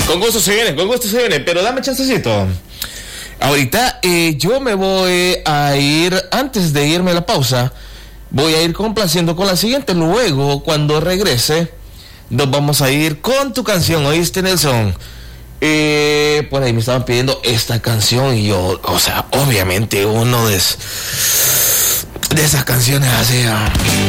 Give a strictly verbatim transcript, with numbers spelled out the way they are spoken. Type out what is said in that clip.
Con gusto se viene, con gusto se viene, pero dame chancecito. Ahorita eh, yo me voy a ir, antes de irme a la pausa, voy a ir complaciendo con la siguiente. Luego, cuando regrese, nos vamos a ir con tu canción, ¿oíste, Nelson? Eh, por ahí me estaban pidiendo esta canción y yo, o sea, obviamente uno de, de esas canciones así...